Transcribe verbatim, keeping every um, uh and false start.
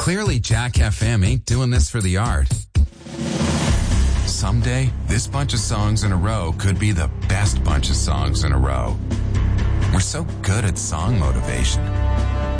Clearly, Jack F M ain't doing this for the art. Someday, this bunch of songs in a row could be the best bunch of songs in a row. We're so good at song motivation.